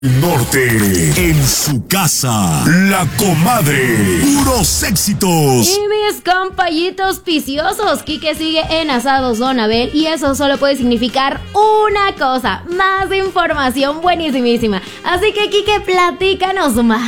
Norte, en su casa, La Comadre, puros éxitos. Y mis compañitos viciosos, Quique sigue en Asados Don Abel y eso solo puede significar una cosa, más información buenísimísima. Así que Quique, platícanos más.